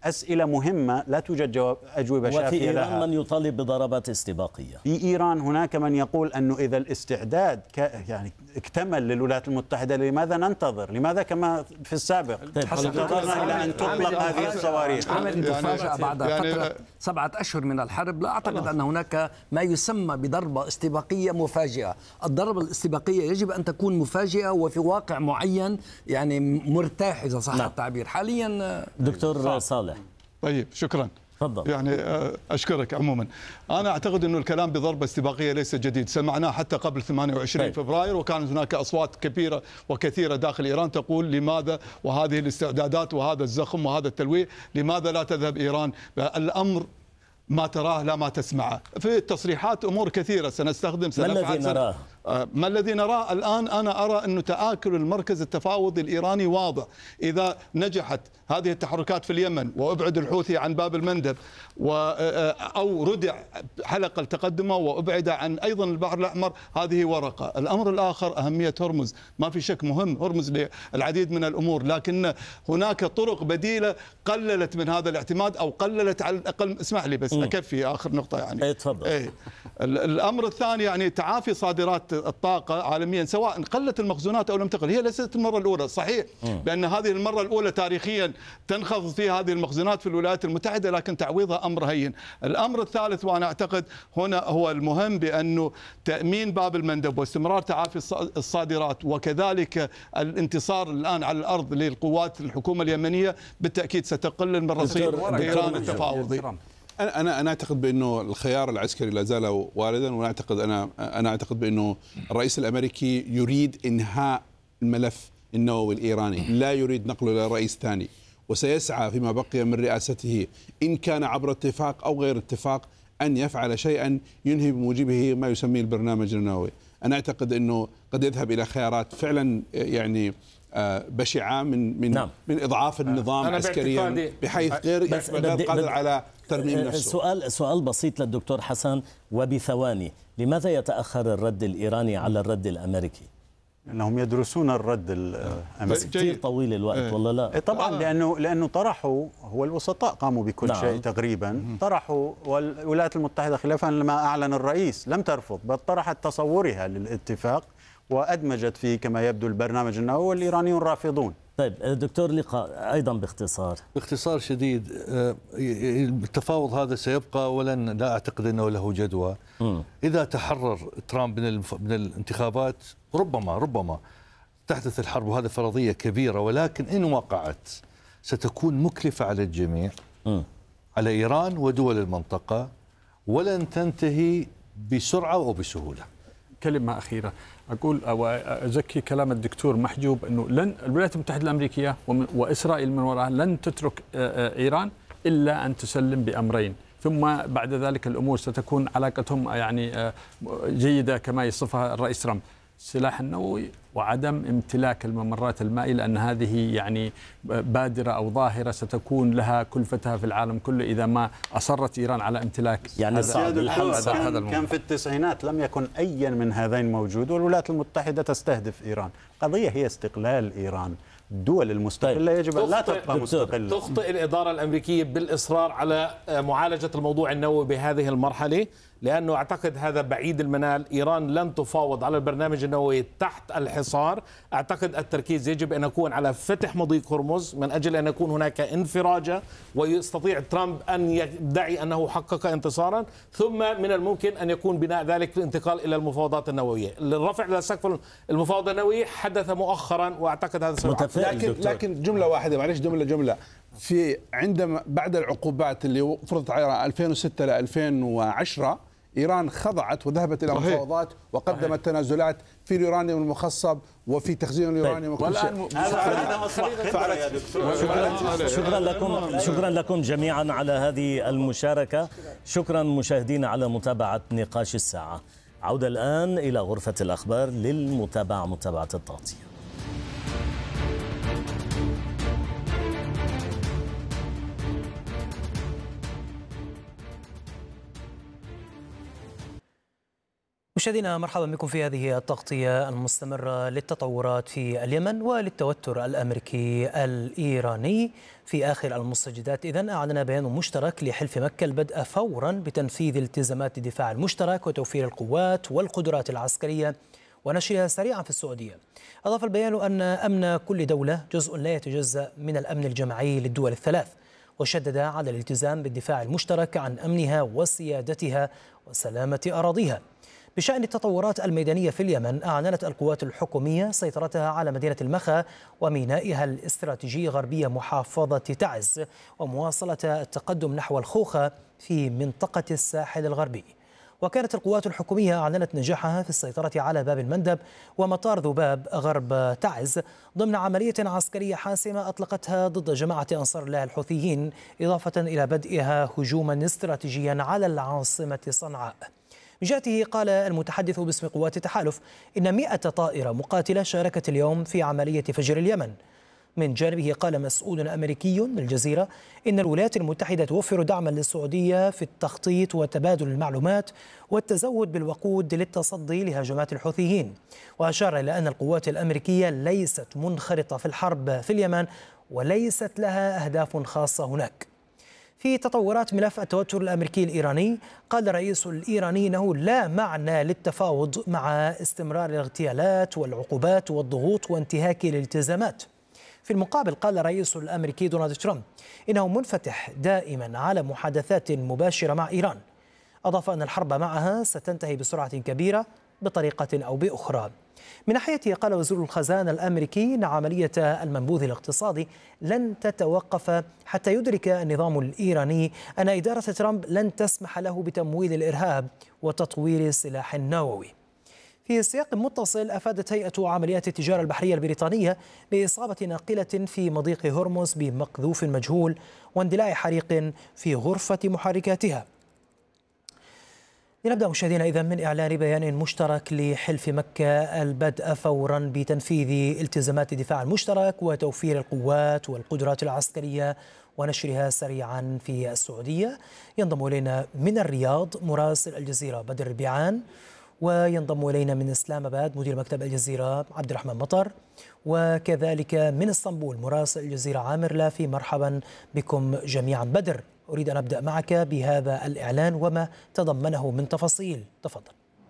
أسئلة مهمة لا توجد جواب أجوبة شافية وفي إيران لها. من يطالب بضربات استباقية. في إيران هناك من يقول أنه إذا الاستعداد ك يعني اكتمل للولايات المتحدة لماذا ننتظر؟ لماذا كما في السابق انتظرنا إلى أن تطلق هذه الصواريخ؟ عملت مفاجأة بعد يعني فترة سبعة أشهر من الحرب. لا أعتقد الله. أن هناك ما يسمى بضربة استباقية مفاجئة. الضربة الاستباقية يجب أن تكون مفاجئة وفي واقع معين يعني مرتاح إذا صح لا. التعبير حاليا. دكتور صالح. طيب شكرا. تفضل. يعني أشكرك. عموما أنا أعتقد أنه الكلام بضربة استباقية ليس جديد، سمعناه حتى قبل ثمانية وعشرين طيب. فبراير، وكانت هناك أصوات كبيرة وكثيرة داخل إيران تقول لماذا وهذه الاستعدادات وهذا الزخم وهذا التلويه، لماذا لا تذهب إيران؟ الأمر ما تراه لا ما تسمعه. في التصريحات أمور كثيرة سنستخدم ما الذي نراه؟ ما الذي نراه الآن؟ أنا أرى أنه تآكل المركز التفاوضي الإيراني واضح. إذا نجحت هذه التحركات في اليمن وأبعد الحوثي عن باب المندب أو ردع حلقة التقدمة وأبعد عن أيضا البحر الأحمر، هذه ورقة. الأمر الآخر أهمية هرمز، ما في شك مهم هرمز للعديد من الأمور، لكن هناك طرق بديلة قللت من هذا الاعتماد أو قللت على الأقل. اسمح لي بس أكفي آخر نقطة يعني. ايه تفضل. ايه الأمر الثاني يعني تعافي صادرات الطاقة عالميا، سواء قلت المخزونات أو لم تقل. هي ليست المرة الأولى، صحيح بأن هذه المرة الأولى تاريخيا تنخفض فيها هذه المخزونات في الولايات المتحدة، لكن تعويضها أمر هين. الأمر الثالث وأنا أعتقد هنا هو المهم، بأنه تأمين باب المندب واستمرار تعافي الصادرات وكذلك الانتصار الآن على الأرض للقوات الحكومة اليمنية بالتأكيد ستقلل من رصيد إيران التفاوضي. انا انا انا اعتقد بانه الخيار العسكري لا زال واردا، وانا اعتقد انا انا اعتقد بانه الرئيس الامريكي يريد انهاء الملف النووي الايراني، لا يريد نقله الى رئيس ثاني، وسيسعى فيما بقي من رئاسته ان كان عبر اتفاق او غير اتفاق ان يفعل شيئا ينهي بموجبه ما يسميه البرنامج النووي. انا اعتقد انه قد يذهب الى خيارات فعلا يعني بشعة من من نعم. من اضعاف النظام عسكريا بحيث غير قادر على ترميم نفسه. سؤال سؤال بسيط للدكتور حسن وبثواني، لماذا يتأخر الرد الإيراني على الرد الأمريكي؟ لأنهم يدرسون الرد الأمريكي. كثير طويل الوقت ولا لا؟ طبعا لأنه لأنه طرحوا، هو الوسطاء قاموا بكل نعم. شيء تقريبا، طرحوا، والولايات المتحدة خلافا لما أعلن الرئيس لم ترفض، بل طرحت تصورها للاتفاق وأدمجت فيه كما يبدو البرنامج النووي، والإيرانيون رافضون. طيب دكتور لقاء أيضا باختصار باختصار شديد، التفاوض هذا سيبقى ولن لا أعتقد أنه له جدوى. م. إذا تحرر ترامب من من الانتخابات ربما ربما تحدث الحرب، وهذا فرضية كبيرة، ولكن إن وقعت ستكون مكلفة على الجميع، م. على إيران ودول المنطقة، ولن تنتهي بسرعة أو بسهولة. كلمة أخيرة أقول أو أزكي كلام الدكتور محجوب، أنه لن الولايات المتحدة الأمريكية وإسرائيل من وراءها لن تترك إيران إلا أن تسلم بأمرين، ثم بعد ذلك الأمور ستكون علاقتهم يعني جيدة كما يصفها الرئيس ترامب. السلاح النووي وعدم امتلاك الممرات المائية، لأن هذه يعني بادرة أو ظاهرة ستكون لها كلفتها في العالم كله إذا ما أصرت إيران على امتلاك. يعني صعب الحل. كان, كان في التسعينات لم يكن أي من هذين موجود، والولايات المتحدة تستهدف إيران. قضية هي استقلال إيران. الدول المستقلة يجب أن لا تبقى مستقلة. تخطئ الإدارة الأمريكية بالإصرار على معالجة الموضوع النووي بهذه المرحلة، لأنه أعتقد هذا بعيد المنال. إيران لن تفاوض على البرنامج النووي تحت الحصار. أعتقد التركيز يجب أن يكون على فتح مضيق هرمز من أجل أن يكون هناك انفراجة ويستطيع ترامب أن يدعي أنه حقق انتصارا، ثم من الممكن أن يكون بناء ذلك الانتقال إلى المفاوضات النووية. الرفع إلى سقف المفاوضة النووية حدث مؤخرا، وأعتقد هذا سيحدث. لكن لكن جملة واحدة، معلش جملة جملة في عندما بعد العقوبات اللي فرضت على ألفين وستة ل ألفين وعشرة إيران خضعت وذهبت إلى مفاوضات وقدمت تنازلات في اليورانيوم المخصب وفي تخزين اليورانيوم وكل شيء. شكرا لكم شكرا لكم جميعا على هذه المشاركة. شكرا مشاهدينا على متابعة نقاش الساعة. عودة الآن إلى غرفة الأخبار للمتابعة متابعة التغطية. مشاهدينا مرحبا بكم في هذه التغطية المستمرة للتطورات في اليمن وللتوتر الأمريكي الإيراني. في آخر المستجدات إذن أعلن بيان مشترك لحلف مكة البدء فورا بتنفيذ التزامات الدفاع المشترك وتوفير القوات والقدرات العسكرية ونشرها سريعا في السعودية. أضاف البيان أن أمن كل دولة جزء لا يتجزأ من الأمن الجماعي للدول الثلاث، وشدد على الالتزام بالدفاع المشترك عن أمنها وسيادتها وسلامة أراضيها. بشأن التطورات الميدانية في اليمن، أعلنت القوات الحكومية سيطرتها على مدينة المخا ومينائها الاستراتيجي غربية محافظة تعز، ومواصلة التقدم نحو الخوخة في منطقة الساحل الغربي. وكانت القوات الحكومية أعلنت نجاحها في السيطرة على باب المندب ومطار ذباب غرب تعز ضمن عملية عسكرية حاسمة أطلقتها ضد جماعة أنصار الله الحوثيين، إضافة إلى بدئها هجوما استراتيجيا على العاصمة صنعاء. من جهته قال المتحدث باسم قوات التحالف إن مئة طائرة مقاتلة شاركت اليوم في عملية فجر اليمن. من جانبه قال مسؤول أمريكي للجزيرة إن الولايات المتحدة توفر دعما للسعودية في التخطيط وتبادل المعلومات والتزود بالوقود للتصدي لهجمات الحوثيين، وأشار إلى أن القوات الأمريكية ليست منخرطة في الحرب في اليمن وليست لها أهداف خاصة هناك. في تطورات ملف التوتر الأمريكي الإيراني، قال الرئيس الإيراني أنه لا معنى للتفاوض مع استمرار الاغتيالات والعقوبات والضغوط وانتهاك الالتزامات. في المقابل قال الرئيس الأمريكي دونالد ترامب إنه منفتح دائما على محادثات مباشرة مع إيران. أضاف أن الحرب معها ستنتهي بسرعة كبيرة بطريقة أو بأخرى. من ناحيته قال وزير الخزانة الأمريكي أن عملية المنبوذ الاقتصادي لن تتوقف حتى يدرك النظام الإيراني أن إدارة ترامب لن تسمح له بتمويل الإرهاب وتطوير السلاح النووي. في سياق متصل، أفادت هيئة عمليات التجارة البحرية البريطانية بإصابة ناقلة في مضيق هرمز بمقذوف مجهول واندلاع حريق في غرفة محركاتها. لنبدأ مشاهدينا إذن من إعلان بيان مشترك لحلف مكة البدء فورا بتنفيذ التزامات الدفاع المشترك وتوفير القوات والقدرات العسكرية ونشرها سريعا في السعودية. ينضم إلينا من الرياض مراسل الجزيرة بدر البيعان، وينضم إلينا من إسلام آباد مدير مكتب الجزيرة عبد الرحمن مطر، وكذلك من اسطنبول مراسل الجزيرة عامر لافي. مرحبا بكم جميعا. بدر، أريد أن أبدأ معك بهذا الإعلان وما تضمنه من تفاصيل، تفضل.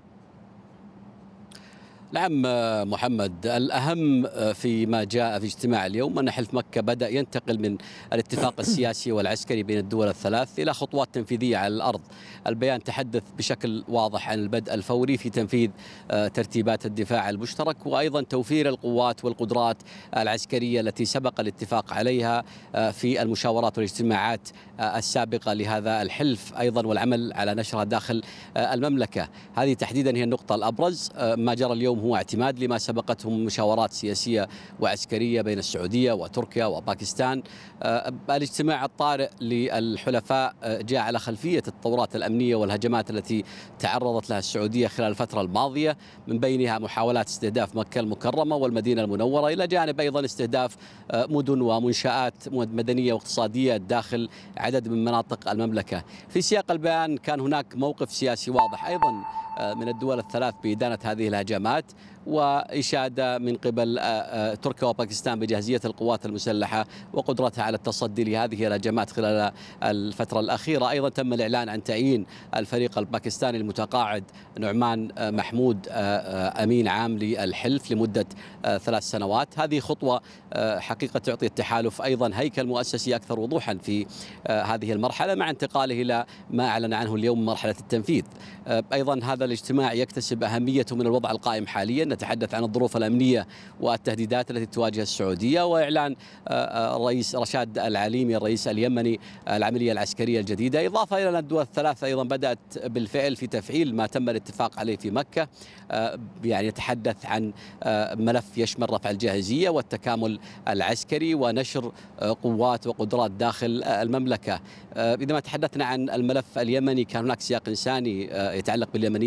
نعم محمد، الأهم فيما جاء في اجتماع اليوم أن حلف مكة بدأ ينتقل من الاتفاق السياسي والعسكري بين الدول الثلاث إلى خطوات تنفيذية على الأرض. البيان تحدث بشكل واضح عن البدء الفوري في تنفيذ ترتيبات الدفاع المشترك، وأيضا توفير القوات والقدرات العسكرية التي سبق الاتفاق عليها في المشاورات والاجتماعات السابقة لهذا الحلف، أيضا والعمل على نشرها داخل المملكة. هذه تحديدا هي النقطة الأبرز. ما جرى اليوم هو اعتماد لما سبقتهم مشاورات سياسية وعسكرية بين السعودية وتركيا وباكستان. الاجتماع الطارئ للحلفاء جاء على خلفية التطورات الأمنية والهجمات التي تعرضت لها السعودية خلال الفترة الماضية، من بينها محاولات استهداف مكة المكرمة والمدينة المنورة، إلى جانب أيضا استهداف مدن ومنشآت مدنية واقتصادية داخل عدد من مناطق المملكة. في سياق البيان كان هناك موقف سياسي واضح أيضا من الدول الثلاث بإدانة هذه الهجمات، وإشادة من قبل تركيا وباكستان بجاهزية القوات المسلحة وقدرتها على التصدي لهذه الهجمات خلال الفترة الأخيرة. أيضا تم الإعلان عن تعيين الفريق الباكستاني المتقاعد نعمان محمود أمين عام للحلف لمدة ثلاث سنوات. هذه خطوة حقيقة تعطي التحالف أيضا هيكل مؤسسي أكثر وضوحا في هذه المرحلة، مع انتقاله إلى ما أعلن عنه اليوم مرحلة التنفيذ. أيضا هذا الاجتماع يكتسب أهميته من الوضع القائم حاليا. نتحدث عن الظروف الأمنية والتهديدات التي تواجه السعودية، وإعلان الرئيس رشاد العليمي الرئيس اليمني العملية العسكرية الجديدة، إضافة إلى أن الدول الثلاث أيضا بدأت بالفعل في تفعيل ما تم الاتفاق عليه في مكة. يعني يتحدث عن ملف يشمل رفع الجاهزية والتكامل العسكري ونشر قوات وقدرات داخل المملكة. إذا ما تحدثنا عن الملف اليمني، كان هناك سياق إنساني يتعلق باليمنيين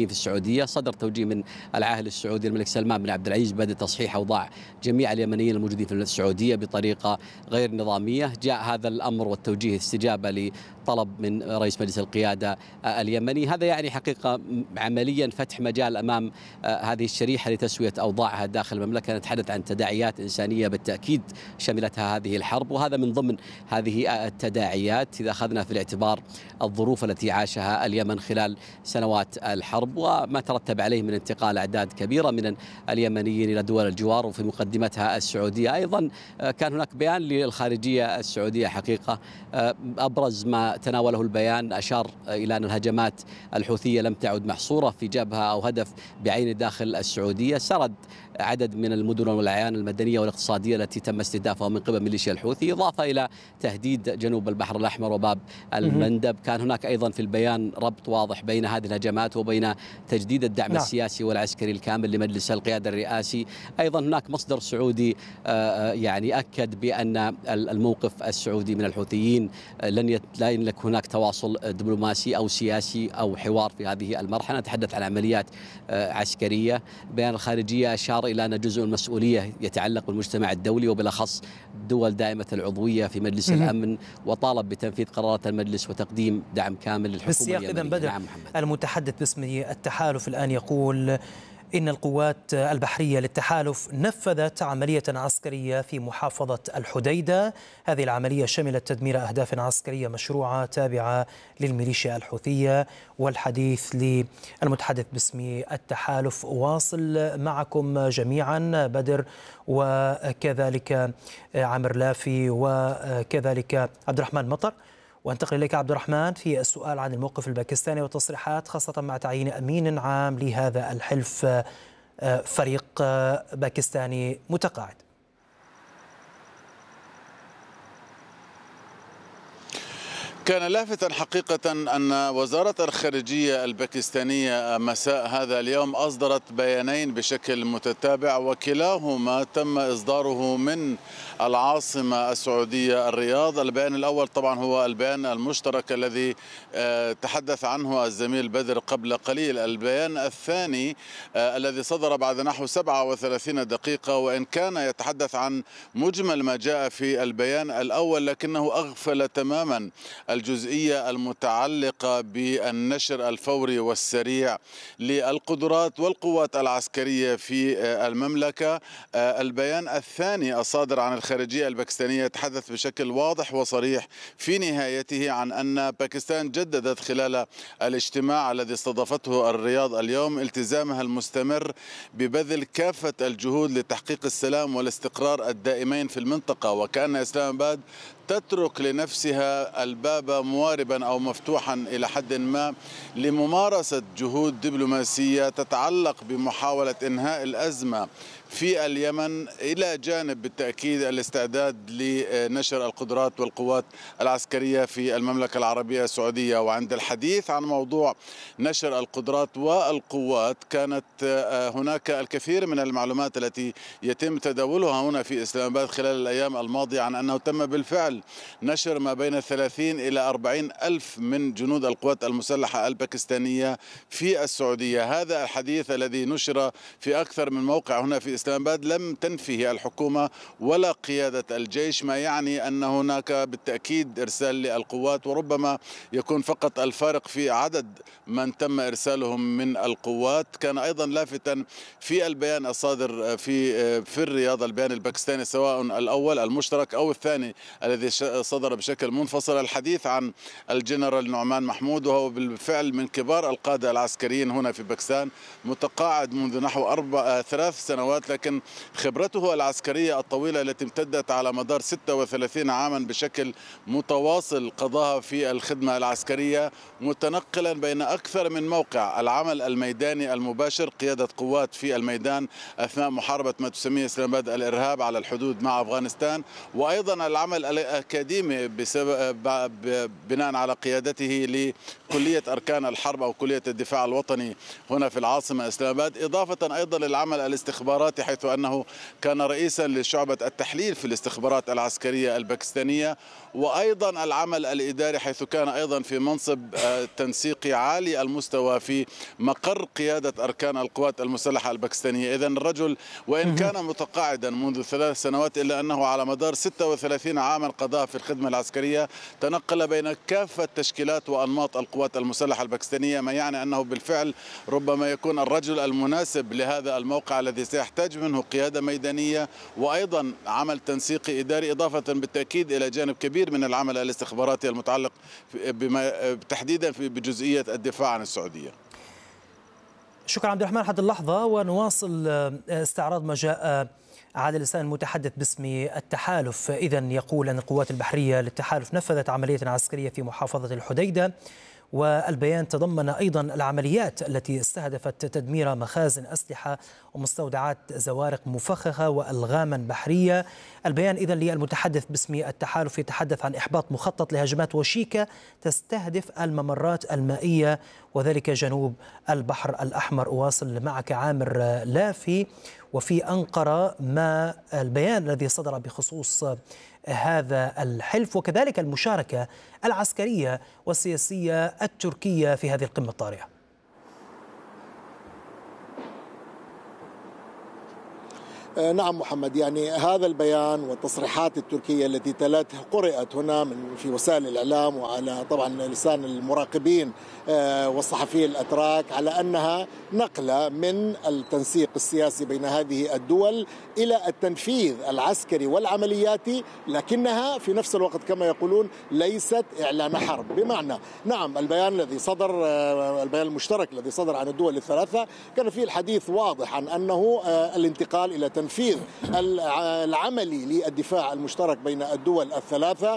الموجودين في السعودية. صدر توجيه من العاهل السعودي الملك سلمان بن عبد العزيز بدء تصحيح أوضاع جميع اليمنيين الموجودين في السعودية بطريقة غير نظامية. جاء هذا الأمر والتوجيه استجابة لطلب من رئيس مجلس القيادة اليمني. هذا يعني حقيقة عمليا فتح مجال أمام هذه الشريحة لتسوية أوضاعها داخل المملكة. نتحدث عن تداعيات إنسانية بالتأكيد شملتها هذه الحرب، وهذا من ضمن هذه التداعيات إذا أخذنا في الاعتبار الظروف التي عاشها اليمن خلال سنوات الحرب وما ترتب عليه من انتقال أعداد كبيرة من اليمنيين إلى دول الجوار وفي مقدمتها السعودية. أيضا كان هناك بيان للخارجية السعودية حقيقة، أبرز ما تناوله البيان أشار إلى أن الهجمات الحوثية لم تعد محصورة في جبهة أو هدف بعين داخل السعودية. سرد عدد من المدن والأعيان المدنية والاقتصادية التي تم استهدافها من قبل ميليشيا الحوثي، إضافة إلى تهديد جنوب البحر الأحمر وباب المندب. كان هناك أيضا في البيان ربط واضح بين هذه الهجمات وبين تجديد الدعم نعم. السياسي والعسكري الكامل لمجلس القيادة الرئاسي. أيضا هناك مصدر سعودي يعني أكد بأن الموقف السعودي من الحوثيين لن لا يملك هناك تواصل دبلوماسي أو سياسي أو حوار في هذه المرحلة. نتحدث عن عمليات عسكرية. بيان الخارجية أشار إلى أن جزء من المسؤولية يتعلق بالمجتمع الدولي وبالأخص الدول دائمة العضوية في مجلس الأمن، وطالب بتنفيذ قرارات المجلس وتقديم دعم كامل للحكومة بالسياق اليمنية. إذن بدر، نعم المتحدث باسم التحالف الآن يقول إن القوات البحرية للتحالف نفذت عملية عسكرية في محافظة الحديدة. هذه العملية شملت تدمير أهداف عسكرية مشروعة تابعة للميليشيا الحوثية. والحديث للمتحدث باسم التحالف. واصل معكم جميعا بدر وكذلك عامر لافي وكذلك عبد الرحمن مطر. وانتقل إليك عبد الرحمن في السؤال عن الموقف الباكستاني والتصريحات خاصة مع تعيين أمين عام لهذا الحلف فريق باكستاني متقاعد. كان لافتا حقيقة أن وزارة الخارجية الباكستانية مساء هذا اليوم أصدرت بيانين بشكل متتابع، وكلاهما تم إصداره من العاصمة السعودية الرياض. البيان الأول طبعا هو البيان المشترك الذي تحدث عنه الزميل بدر قبل قليل. البيان الثاني الذي صدر بعد نحو سبعة وثلاثين دقيقة، وإن كان يتحدث عن مجمل ما جاء في البيان الأول لكنه أغفل تماما الجزئية المتعلقة بالنشر الفوري والسريع للقدرات والقوات العسكرية في المملكة. البيان الثاني الصادر عن الخارجية الباكستانية يتحدث بشكل واضح وصريح في نهايته عن أن باكستان جددت خلال الاجتماع الذي استضافته الرياض اليوم التزامها المستمر ببذل كافة الجهود لتحقيق السلام والاستقرار الدائمين في المنطقة، وكأن إسلام آباد تترك لنفسها الباب مواربا أو مفتوحا إلى حد ما لممارسة جهود دبلوماسية تتعلق بمحاولة إنهاء الأزمة في اليمن، إلى جانب بالتأكيد الاستعداد لنشر القدرات والقوات العسكرية في المملكة العربية السعودية. وعند الحديث عن موضوع نشر القدرات والقوات كانت هناك الكثير من المعلومات التي يتم تداولها هنا في إسلام آباد خلال الأيام الماضية عن أنه تم بالفعل نشر ما بين ثلاثين إلى أربعين ألف من جنود القوات المسلحة الباكستانية في السعودية. هذا الحديث الذي نشر في أكثر من موقع هنا في إسلام آباد لم تنفيه الحكومة ولا قيادة الجيش، ما يعني أن هناك بالتأكيد إرسال للقوات، وربما يكون فقط الفارق في عدد من تم إرسالهم من القوات. كان أيضا لافتاً في البيان الصادر في في الرياض، البيان الباكستاني سواء الأول المشترك أو الثاني الذي صدر بشكل منفصل، الحديث عن الجنرال نعمان محمود، وهو بالفعل من كبار القادة العسكريين هنا في باكستان، متقاعد منذ نحو أربع ثلاث سنوات، لكن خبرته العسكرية الطويلة التي امتدت على مدار ستة وثلاثين عاما بشكل متواصل قضاها في الخدمة العسكرية، متنقلا بين أكثر من موقع: العمل الميداني المباشر، قيادة قوات في الميدان أثناء محاربة ما تسميه إسلام آباد الإرهاب على الحدود مع أفغانستان، وأيضا العمل الأكاديمي بسبب بناء على قيادته لكلية أركان الحرب أو كلية الدفاع الوطني هنا في العاصمة إسلام آباد، إضافة أيضا للعمل الاستخباراتي الاستخباراتي، حيث أنه كان رئيسا لشعبة التحليل في الاستخبارات العسكرية الباكستانية، وأيضا العمل الإداري، حيث كان أيضا في منصب تنسيقي عالي المستوى في مقر قيادة أركان القوات المسلحة الباكستانية. إذن الرجل وإن كان متقاعدا منذ ثلاث سنوات إلا أنه على مدار ستة وثلاثين عاما قضاها في الخدمة العسكرية تنقل بين كافة تشكيلات وأنماط القوات المسلحة الباكستانية، ما يعني أنه بالفعل ربما يكون الرجل المناسب لهذا الموقع الذي سيحتاج منه قيادة ميدانية وأيضا عمل تنسيقي إداري، إضافة بالتأكيد إلى جانب كبير من العمل الاستخباراتي المتعلق بما تحديدا في بجزئية الدفاع عن السعودية. شكرا عبد الرحمن. حتى اللحظة ونواصل استعراض ما جاء على لسان المتحدث باسم التحالف. إذا يقول أن القوات البحرية للتحالف نفذت عملية عسكرية في محافظة الحديدة، والبيان تضمن أيضا العمليات التي استهدفت تدمير مخازن أسلحة ومستودعات زوارق مفخخة وألغاما بحرية. البيان إذن للمتحدث باسم التحالف يتحدث عن إحباط مخطط لهجمات وشيكة تستهدف الممرات المائية وذلك جنوب البحر الأحمر. أواصل معك عامر لافي. وفي أنقرة ما البيان الذي صدر بخصوص هذا الحلف وكذلك المشاركة العسكرية والسياسية التركية في هذه القمة الطارئة؟ نعم محمد، يعني هذا البيان والتصريحات التركية التي تلت قرأت هنا من في وسائل الإعلام وعلى طبعا لسان المراقبين والصحفيين الأتراك على أنها نقلة من التنسيق السياسي بين هذه الدول إلى التنفيذ العسكري والعملياتي، لكنها في نفس الوقت كما يقولون ليست إعلان حرب. بمعنى نعم البيان الذي صدر، البيان المشترك الذي صدر عن الدول الثلاثة كان فيه الحديث واضح عن أنه الانتقال إلى تنفيذ العملي للدفاع المشترك بين الدول الثلاثة